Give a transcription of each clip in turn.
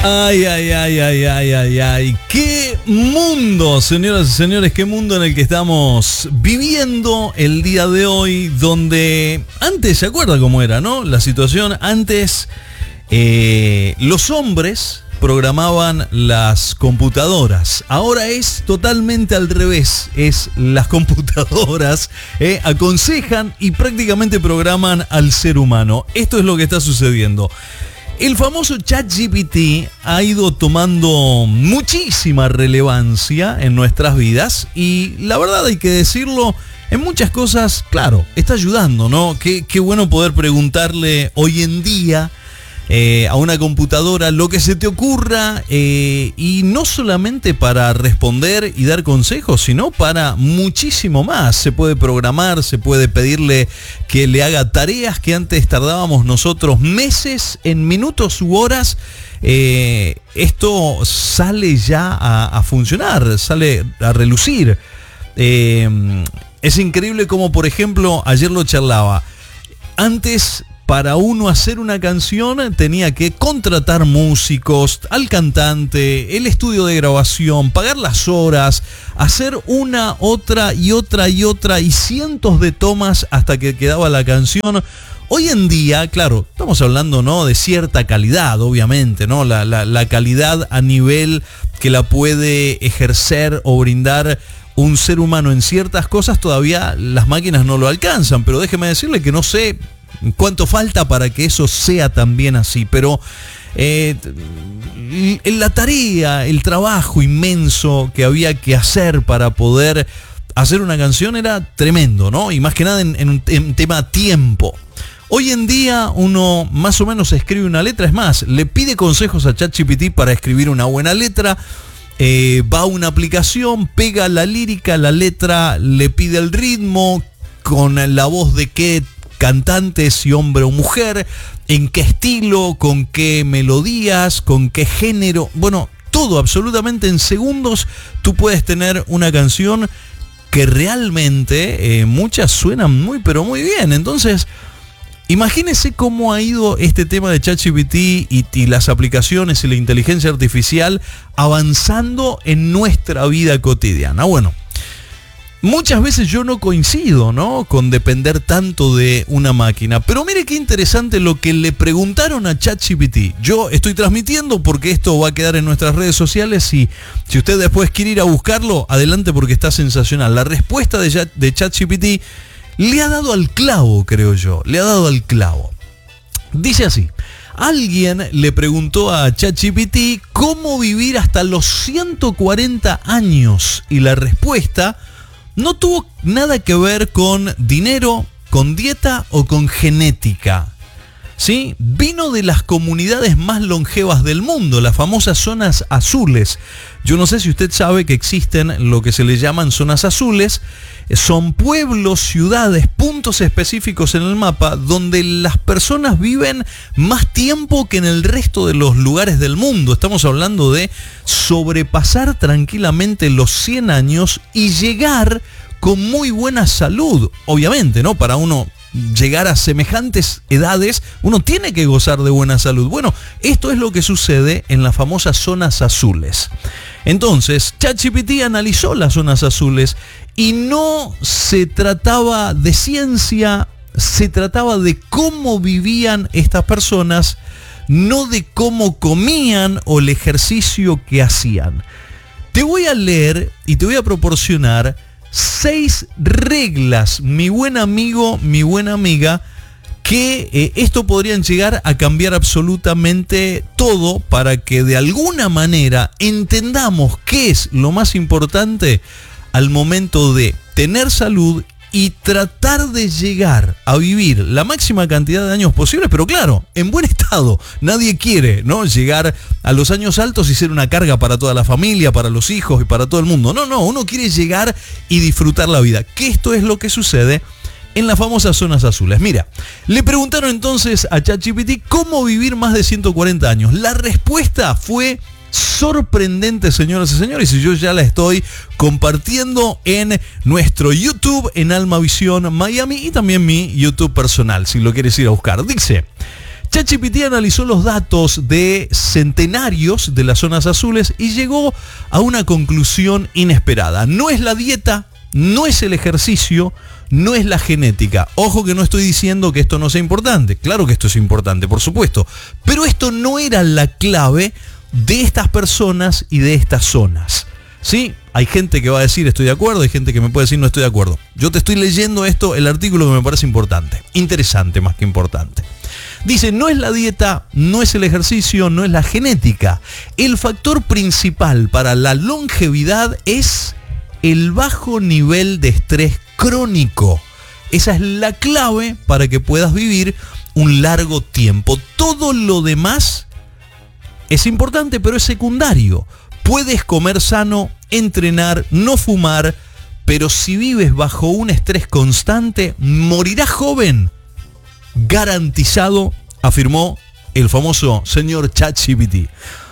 Ay, ay, ay, ay, ay, ay, ay. Qué mundo, señoras y señores, qué mundo en el que estamos viviendo el día de hoy, donde antes, ¿se acuerda cómo era, no? La situación antes, los hombres programaban las computadoras. Ahora es totalmente al revés. Es las computadoras aconsejan y prácticamente programan al ser humano. Esto es lo que está sucediendo. El famoso ChatGPT ha ido tomando muchísima relevancia en nuestras vidas y la verdad hay que decirlo, en muchas cosas, claro, está ayudando, ¿no? Qué bueno poder preguntarle hoy en día a una computadora lo que se te ocurra y no solamente para responder y dar consejos, sino para muchísimo más. Se puede programar, se puede pedirle que le haga tareas que antes tardábamos nosotros meses, en minutos u horas. Esto sale ya a funcionar, sale a relucir. Es increíble como, por ejemplo, ayer lo charlaba. Antes, para uno hacer una canción tenía que contratar músicos, al cantante, el estudio de grabación, pagar las horas, hacer una, otra y otra y otra y cientos de tomas hasta que quedaba la canción. Hoy en día, claro, estamos hablando, ¿no?, de cierta calidad, obviamente, ¿no? La calidad a nivel que la puede ejercer o brindar un ser humano en ciertas cosas, todavía las máquinas no lo alcanzan, pero déjeme decirle que no sé cuánto falta para que eso sea también así, pero la tarea, el trabajo inmenso que había que hacer para poder hacer una canción era tremendo, ¿no? Y más que nada en tema tiempo. Hoy en día uno más o menos escribe una letra, es más, le pide consejos a ChatGPT para escribir una buena letra, va a una aplicación, pega la lírica, la letra, le pide el ritmo, con la voz de qué cantante, si hombre o mujer, en qué estilo, con qué melodías, con qué género, bueno, todo absolutamente en segundos tú puedes tener una canción que realmente muchas suenan muy pero muy bien. Entonces, imagínese cómo ha ido este tema de ChatGPT y las aplicaciones y la inteligencia artificial avanzando en nuestra vida cotidiana. Bueno, muchas veces yo no coincido, ¿no?, con depender tanto de una máquina. Pero mire qué interesante lo que le preguntaron a ChatGPT. Yo estoy transmitiendo porque esto va a quedar en nuestras redes sociales y si usted después quiere ir a buscarlo, adelante porque está sensacional. La respuesta de ChatGPT le ha dado al clavo, creo yo. Le ha dado al clavo. Dice así. Alguien le preguntó a ChatGPT cómo vivir hasta los 140 años y la respuesta no tuvo nada que ver con dinero, con dieta o con genética. ¿Sí? Vino de las comunidades más longevas del mundo, las famosas zonas azules. Yo no sé si usted sabe que existen lo que se le llaman zonas azules. Son pueblos, ciudades, puntos específicos en el mapa donde las personas viven más tiempo que en el resto de los lugares del mundo. Estamos hablando de sobrepasar tranquilamente los 100 años y llegar con muy buena salud. Obviamente, ¿no? Para uno llegar a semejantes edades, uno tiene que gozar de buena salud. Bueno, esto es lo que sucede en las famosas zonas azules. Entonces, ChatGPT analizó las zonas azules y no se trataba de ciencia, se trataba de cómo vivían estas personas, no de cómo comían o el ejercicio que hacían. Te voy a leer y te voy a proporcionar 6 reglas, mi buen amigo, mi buena amiga, que esto podrían llegar a cambiar absolutamente todo para que de alguna manera entendamos qué es lo más importante al momento de tener salud y tratar de llegar a vivir la máxima cantidad de años posibles, pero claro, en buen estado. Nadie quiere, ¿no?, llegar a los años altos y ser una carga para toda la familia, para los hijos y para todo el mundo. No, uno quiere llegar y disfrutar la vida, que esto es lo que sucede en las famosas zonas azules. Mira, le preguntaron entonces a ChatGPT cómo vivir más de 140 años. La respuesta fue sorprendente, señoras y señores, y yo ya la estoy compartiendo en nuestro YouTube, en Alma Visión Miami, y también mi YouTube personal, si lo quieres ir a buscar. Dice: ChatGPT analizó los datos de centenarios de las zonas azules y llegó a una conclusión inesperada. No es la dieta, no es el ejercicio, no es la genética. Ojo que no estoy diciendo que esto no sea importante. Claro que esto es importante, por supuesto. Pero esto no era la clave de estas personas y de estas zonas. ¿Sí? Hay gente que va a decir estoy de acuerdo, hay gente que me puede decir no estoy de acuerdo. Yo te estoy leyendo esto, el artículo que me parece importante. Interesante más que importante. Dice, no es la dieta, no es el ejercicio, no es la genética. El factor principal para la longevidad es el bajo nivel de estrés crónico. Esa es la clave para que puedas vivir un largo tiempo. Todo lo demás es importante, pero es secundario. Puedes comer sano, entrenar, no fumar, pero si vives bajo un estrés constante, morirás joven. Garantizado, afirmó el famoso señor ChatGPT.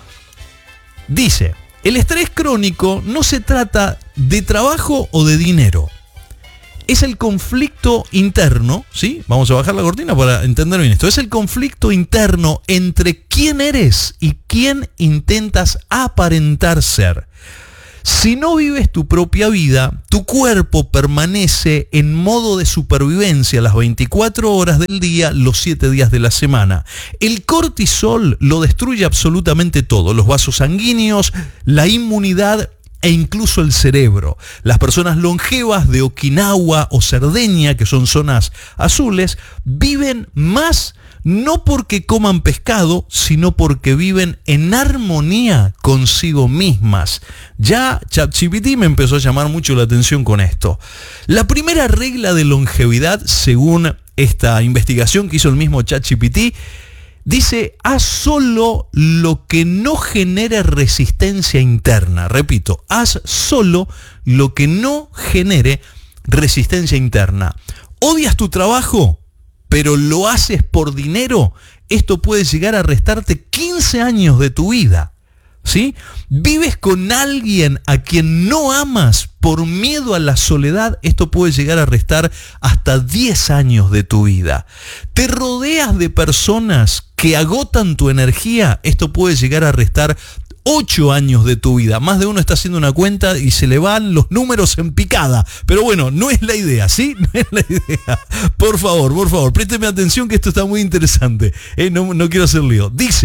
Dice, el estrés crónico no se trata de trabajo o de dinero. Es el conflicto interno, ¿sí? Vamos a bajar la cortina para entender bien esto. Es el conflicto interno entre quién eres y quién intentas aparentar ser. Si no vives tu propia vida, tu cuerpo permanece en modo de supervivencia las 24 horas del día, los 7 días de la semana. El cortisol lo destruye absolutamente todo, los vasos sanguíneos, la inmunidad e incluso el cerebro. Las personas longevas de Okinawa o Cerdeña, que son zonas azules, viven más no porque coman pescado, sino porque viven en armonía consigo mismas. Ya ChatGPT me empezó a llamar mucho la atención con esto. La primera regla de longevidad, según esta investigación que hizo el mismo ChatGPT, dice, haz solo lo que no genere resistencia interna. Repito, haz solo lo que no genere resistencia interna. ¿Odias tu trabajo, pero lo haces por dinero? Esto puede llegar a restarte 15 años de tu vida. ¿Sí? ¿Vives con alguien a quien no amas por miedo a la soledad? Esto puede llegar a restar hasta 10 años de tu vida. ¿Te rodeas de personas que agotan tu energía? Esto puede llegar a restar 8 años de tu vida. Más de uno está haciendo una cuenta y se le van los números en picada. Pero bueno, no es la idea, ¿sí? No es la idea. Por favor, présteme atención que esto está muy interesante. No quiero hacer lío.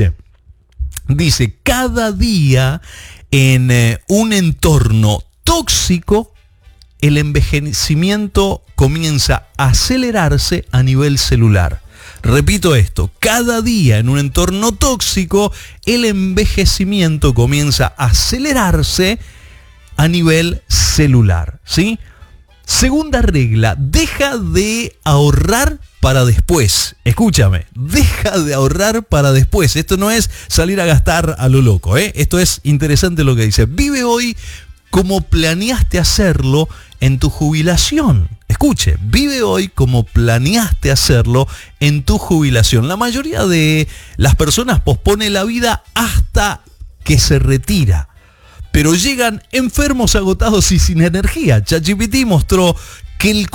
Dice, cada día en un entorno tóxico, el envejecimiento comienza a acelerarse a nivel celular. Repito esto, cada día en un entorno tóxico, el envejecimiento comienza a acelerarse a nivel celular, ¿sí? Segunda regla, deja de ahorrar para después. Escúchame, deja de ahorrar para después. Esto no es salir a gastar a lo loco, ¿eh? Esto es interesante lo que dice. Vive hoy como planeaste hacerlo en tu jubilación. Escuche, vive hoy como planeaste hacerlo en tu jubilación. La mayoría de las personas pospone la vida hasta que se retira, pero llegan enfermos, agotados y sin energía. ChatGPT mostró que el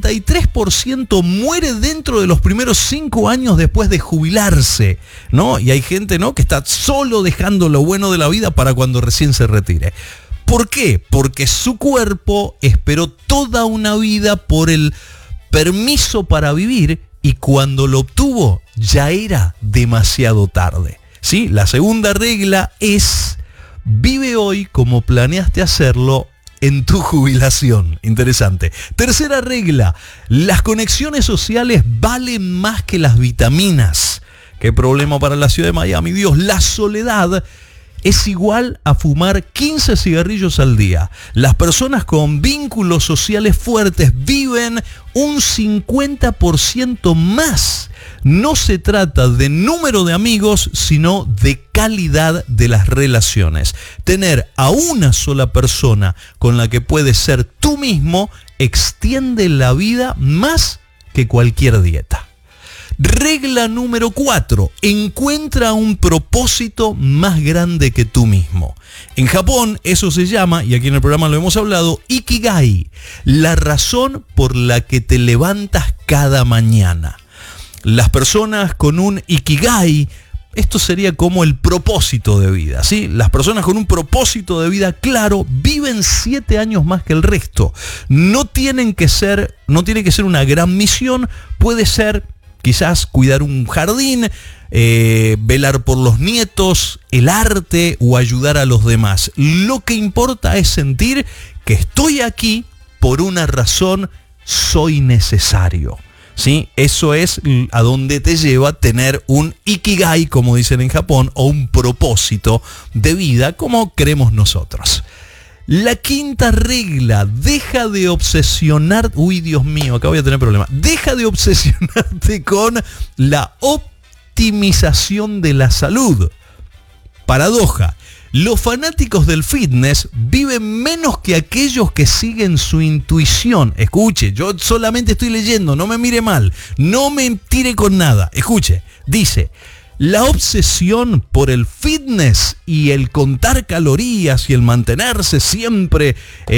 43% muere dentro de los primeros 5 años después de jubilarse, ¿no? Y hay gente, ¿no?, que está solo dejando lo bueno de la vida para cuando recién se retire. ¿Por qué? Porque su cuerpo esperó toda una vida por el permiso para vivir y cuando lo obtuvo ya era demasiado tarde, ¿sí? La segunda regla es: vive hoy como planeaste hacerlo en tu jubilación. Interesante. Tercera regla, las conexiones sociales valen más que las vitaminas. ¿Qué problema para la ciudad de Miami? Dios, la soledad es igual a fumar 15 cigarrillos al día. Las personas con vínculos sociales fuertes viven un 50% más. No se trata de número de amigos, sino de calidad de las relaciones. Tener a una sola persona con la que puedes ser tú mismo extiende la vida más que cualquier dieta. Regla número 4. Encuentra un propósito más grande que tú mismo. En Japón eso se llama, y aquí en el programa lo hemos hablado, Ikigai. La razón por la que te levantas cada mañana. las personas con un ikigai, esto sería como el propósito de vida, ¿sí? Las personas con un propósito de vida claro viven 7 años más que el resto. No tiene que ser una gran misión, puede ser quizás cuidar un jardín, velar por los nietos, el arte o ayudar a los demás. Lo que importa es sentir que estoy aquí por una razón, soy necesario. ¿Sí? Eso es a donde te lleva tener un ikigai, como dicen en Japón, o un propósito de vida, como creemos nosotros. La quinta regla, deja de obsesionar, uy Dios mío, acá voy a tener problemas, deja de obsesionarte con la optimización de la salud. Paradoja. Los fanáticos del fitness viven menos que aquellos que siguen su intuición. Escuche, yo solamente estoy leyendo, no me mire mal, no me tire con nada. Escuche, dice, la obsesión por el fitness y el contar calorías y el mantenerse siempre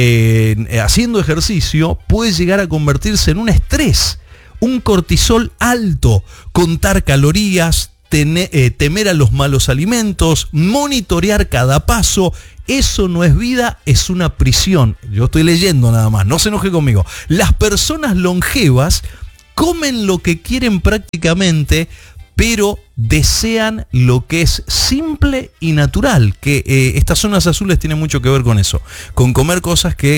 haciendo ejercicio puede llegar a convertirse en un estrés, un cortisol alto, contar calorías, temer a los malos alimentos, monitorear cada paso. Eso no es vida, es una prisión. Yo estoy leyendo nada más, no se enoje conmigo. Las personas longevas comen lo que quieren prácticamente, pero desean lo que es simple y natural. Que estas zonas azules tienen mucho que ver con eso, con comer cosas que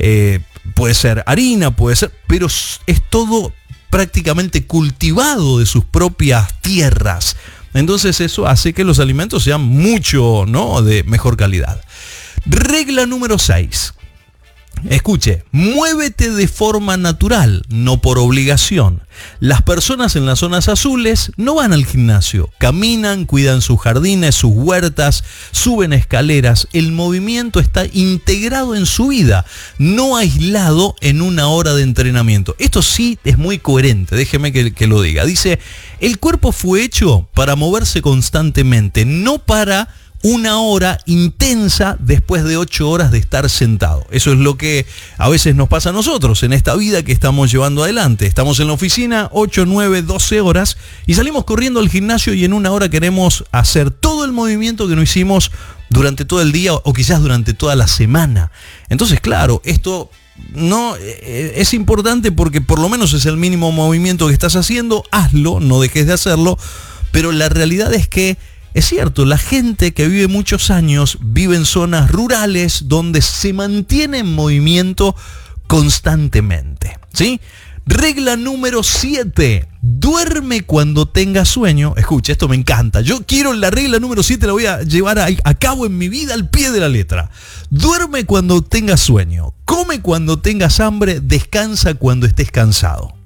puede ser harina, puede ser, pero es todo prácticamente cultivado de sus propias tierras. Entonces eso hace que los alimentos sean mucho, ¿no?, de mejor calidad. Regla número 6. Escuche, muévete de forma natural, no por obligación. Las personas en las zonas azules no van al gimnasio, caminan, cuidan sus jardines, sus huertas, suben escaleras. El movimiento está integrado en su vida, no aislado en una hora de entrenamiento. Esto sí es muy coherente, déjeme que lo diga. Dice, el cuerpo fue hecho para moverse constantemente, no para una hora intensa después de 8 horas de estar sentado. Eso es lo que a veces nos pasa a nosotros en esta vida que estamos llevando adelante. Estamos en la oficina 8, 9, 12 horas y salimos corriendo al gimnasio y en una hora queremos hacer todo el movimiento que no hicimos durante todo el día o quizás durante toda la semana. Entonces, claro, esto no es importante porque por lo menos es el mínimo movimiento que estás haciendo. Hazlo, no dejes de hacerlo, pero la realidad es que es cierto, la gente que vive muchos años vive en zonas rurales donde se mantiene en movimiento constantemente, ¿sí? Regla número 7. Duerme cuando tengas sueño. Escucha, esto me encanta. Yo quiero la regla número 7, la voy a llevar a cabo en mi vida al pie de la letra. Duerme cuando tengas sueño. Come cuando tengas hambre. Descansa cuando estés cansado.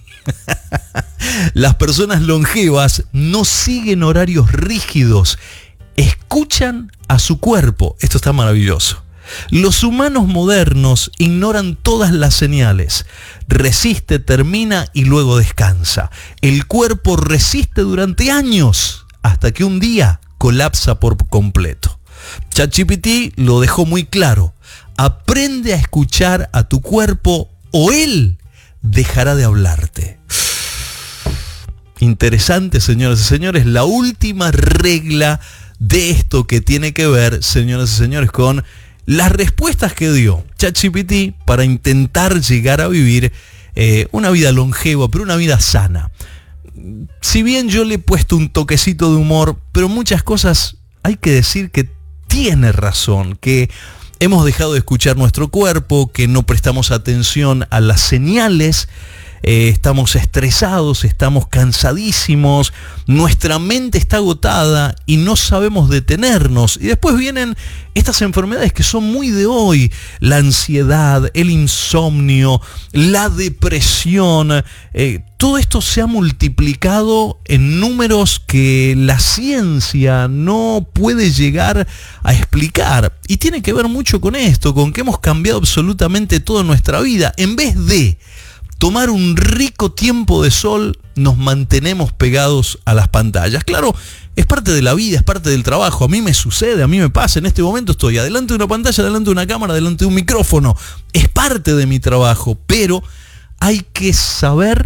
Las personas longevas no siguen horarios rígidos, escuchan a su cuerpo. Esto está maravilloso. Los humanos modernos ignoran todas las señales. Resiste, termina y luego descansa. El cuerpo resiste durante años hasta que un día colapsa por completo. ChatGPT lo dejó muy claro. Aprende a escuchar a tu cuerpo o él dejará de hablarte. Interesante, señoras y señores, la última regla de esto que tiene que ver, señoras y señores, con las respuestas que dio ChatGPT para intentar llegar a vivir una vida longeva, pero una vida sana. Si bien yo le he puesto un toquecito de humor, pero muchas cosas hay que decir que tiene razón, que hemos dejado de escuchar nuestro cuerpo, que no prestamos atención a las señales, estamos estresados, estamos cansadísimos, nuestra mente está agotada y no sabemos detenernos. Y después vienen estas enfermedades que son muy de hoy, la ansiedad, el insomnio, la depresión. Todo esto se ha multiplicado en números que la ciencia no puede llegar a explicar. Y tiene que ver mucho con esto, con que hemos cambiado absolutamente toda nuestra vida. En vez de tomar un rico tiempo de sol, nos mantenemos pegados a las pantallas. Claro, es parte de la vida, es parte del trabajo. A mí me sucede, a mí me pasa. En este momento estoy adelante de una pantalla, adelante de una cámara, adelante de un micrófono. Es parte de mi trabajo, pero hay que saber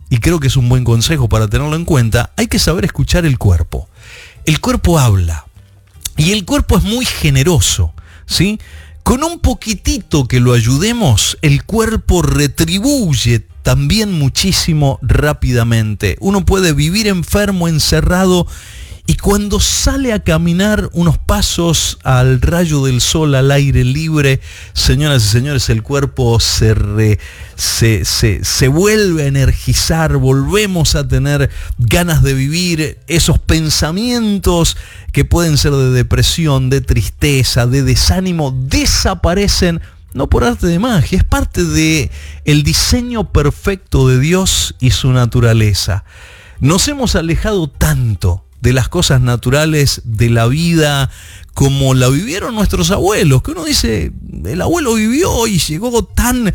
y creo que es un buen consejo para tenerlo en cuenta, hay que saber escuchar el cuerpo. El cuerpo habla, y el cuerpo es muy generoso, ¿sí? Con un poquitito que lo ayudemos, el cuerpo retribuye también muchísimo rápidamente. Uno puede vivir enfermo, encerrado, y cuando sale a caminar unos pasos al rayo del sol, al aire libre, señoras y señores, el cuerpo se vuelve a energizar, volvemos a tener ganas de vivir. Esos pensamientos que pueden ser de depresión, de tristeza, de desánimo, desaparecen, no por arte de magia, es parte de el diseño perfecto de Dios y su naturaleza. Nos hemos alejado tanto de las cosas naturales de la vida como la vivieron nuestros abuelos, que uno dice, el abuelo vivió y llegó tan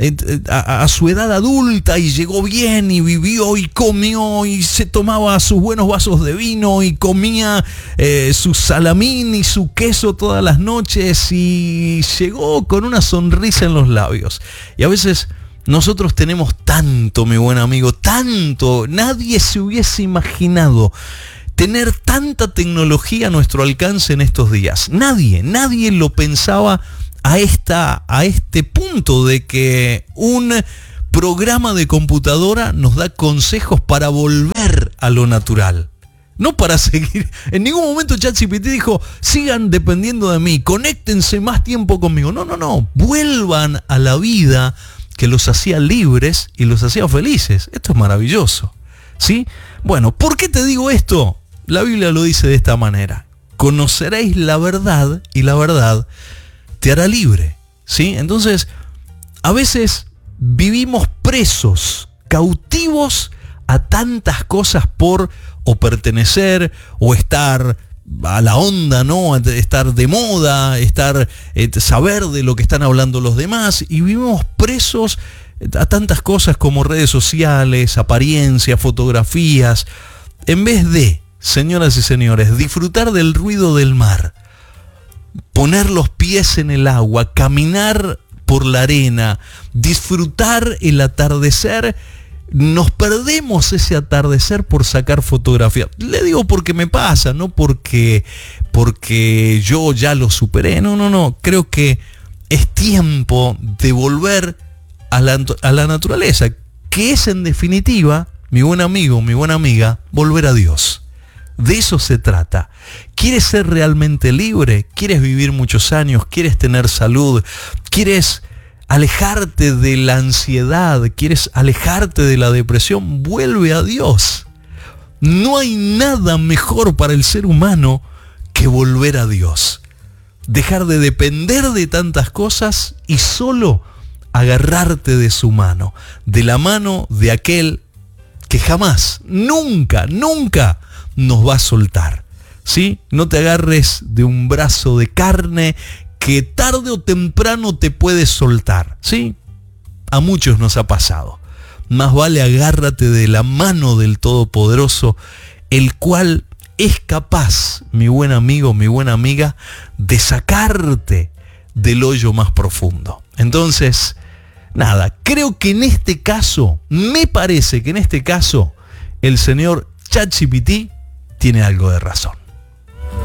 a su edad adulta y llegó bien y vivió y comió y se tomaba sus buenos vasos de vino y comía su salamín y su queso todas las noches y llegó con una sonrisa en los labios. Y a veces nosotros tenemos tanto, mi buen amigo, tanto, nadie se hubiese imaginado tener tanta tecnología a nuestro alcance en estos días. Nadie lo pensaba a este punto de que un programa de computadora nos da consejos para volver a lo natural. No para seguir. En ningún momento ChatGPT dijo, sigan dependiendo de mí, conéctense más tiempo conmigo. No. Vuelvan a la vida que los hacía libres y los hacía felices. Esto es maravilloso, ¿sí? Bueno, ¿por qué te digo esto? La Biblia lo dice de esta manera: conoceréis la verdad y la verdad te hará libre, ¿sí? Entonces, a veces vivimos presos, cautivos a tantas cosas por o pertenecer o estar a la onda, ¿no? Estar de moda, saber de lo que están hablando los demás, y vivimos presos a tantas cosas como redes sociales, apariencias, fotografías, en vez de, señoras y señores, disfrutar del ruido del mar, poner los pies en el agua, caminar por la arena, disfrutar el atardecer. Nos perdemos ese atardecer por sacar fotografía. Le digo porque me pasa, no porque yo ya lo superé. No. Creo que es tiempo de volver a la naturaleza, que es en definitiva, mi buen amigo, mi buena amiga, volver a Dios. De eso se trata. ¿Quieres ser realmente libre? ¿Quieres vivir muchos años? ¿Quieres tener salud? ¿Quieres alejarte de la ansiedad? ¿Quieres alejarte de la depresión? Vuelve a Dios. No hay nada mejor para el ser humano que volver a Dios. Dejar de depender de tantas cosas y solo agarrarte de su mano, de la mano de aquel que jamás, nunca nos va a soltar, ¿sí? No te agarres de un brazo de carne que tarde o temprano te puede soltar, ¿sí? A muchos nos ha pasado. Más vale agárrate de la mano del Todopoderoso, el cual es capaz, mi buen amigo, mi buena amiga, de sacarte del hoyo más profundo. Entonces, nada, creo que en este caso, me parece que en este caso, el señor ChatGPT tiene algo de razón.